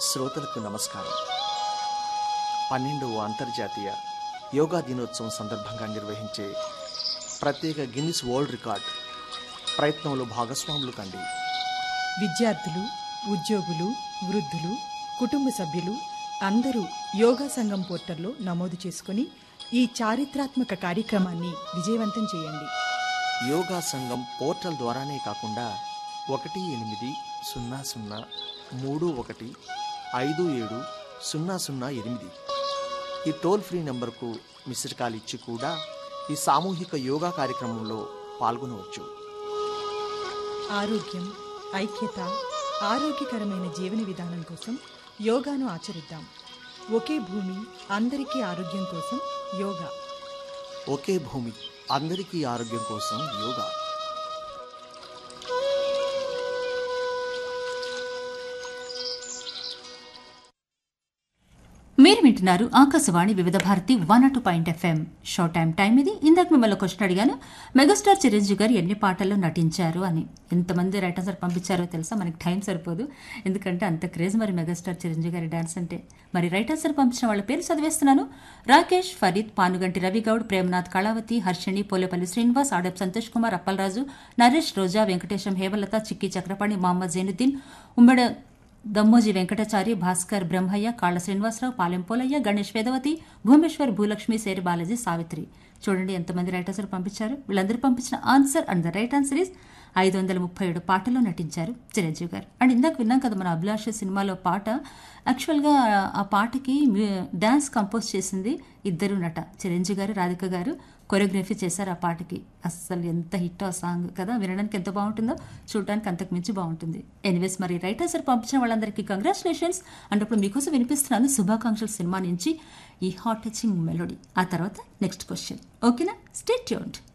శ్రోతలకు నమస్కారం. 12వ అంతర్జాతీయ యోగా దినోత్సవం సందర్భంగా నిర్వహించే ప్రత్యేక గిన్నిస్ వరల్డ్ రికార్డ్ ప్రయత్నంలో భాగస్వాములు కండి. విద్యార్థులు, ఉద్యోగులు, వృద్ధులు, కుటుంబ సభ్యులు అందరూ యోగా సంఘం పోర్టల్లో నమోదు చేసుకుని ఈ చారిత్రాత్మక కార్యక్రమాన్ని విజయవంతం చేయండి. యోగా సంఘం పోర్టల్ ద్వారానే కాకుండా 1-800-31-57-008 ఈ టోల్ ఫ్రీ నంబర్కు మిస్డ్ కాల్ ఇచ్చి కూడా ఈ సామూహిక యోగా కార్యక్రమంలో పాల్గొనవచ్చు. ఆరోగ్యం, ఐక్యత, ఆరోగ్యకరమైన జీవన విధానం కోసం యోగాను ఆచరిద్దాం. ఒకే భూమి, అందరికీ ఆరోగ్యం కోసం యోగా. ఒకే భూమి, అందరికీ ఆరోగ్యం కోసం యోగా. మీరు వింటున్నారు ఆకాశవాణి వివిధ భారతి 102.FM షో టైం ఇది. ఇందాక మిమ్మల్ని క్వశ్చన్ అడిగాను, మెగాస్టార్ చిరంజీవి గారు ఎన్ని పాటల్లో నటించారు అని. ఎంతమంది రైటర్స్ పంపించారో తెలుసా? మనకి టైం సరిపోదు, ఎందుకంటే అంత క్రేజ్ మరి మెగాస్టార్ చిరంజీవి గారి డాన్స్ అంటే. మరి రైటర్స్ పంపించిన వాళ్ళ పేరు చదివేస్తున్నాను. రాకేష్, ఫరీద్, పానుగంటి రవిగౌడ్, ప్రేమనాథ్, కళావతి, హర్షిణి, పోలేపల్లి శ్రీనివాస్, ఆడప్ సంతోష్ కుమార్, అప్పలరాజు, నరేష్, రోజా, వెంకటేశం, హేమలత, చిక్కి చక్రపాణి, మహమ్మద్ జైనుద్దీన్, ఉమ్మడ దమ్మోజీ వెంకటాచారి, భాస్కర్, బ్రహ్మయ్య, కాళ్ల శ్రీనివాసరావు, పాలెం పోలయ్య, గణేష్, వేదవతి, భూమేశ్వర్, భూలక్ష్మి, సేరి బాలాజీ, సావిత్రి. చూడండి ఎంతమంది రైటర్స్ పంపించారు. వీళ్ళందరూ పంపించిన answer and the right answer is 537 పాటల్లో నటించారు చిరంజీవి గారు. అండ్ ఇందాక విన్నాం కదా మన అభిలాష సినిమాలో పాట. యాక్చువల్గా ఆ పాటకి డాన్స్ కంపోజ్ చేసింది ఇద్దరు నట, చిరంజీవి గారు, రాధిక గారు కొరియోగ్రఫీ చేశారు ఆ పాటకి. అస్సలు ఎంత హిట్ ఆ సాంగ్ కదా, వినడానికి ఎంత బాగుంటుందో, చూడడానికి అంతకు మించి బాగుంటుంది. ఎనీవేస్, మరి రైటర్స్ పంపించిన వాళ్ళందరికీ కంగ్రాచులేషన్స్. అంటే ఇప్పుడు మీకోసం వినిపిస్తున్నాను శుభాకాంక్షలు సినిమా నుంచి ఈ హార్ట్ టచింగ్ మెలోడీ. ఆ తర్వాత నెక్స్ట్ క్వశ్చన్. ఓకేనా? Stay tuned.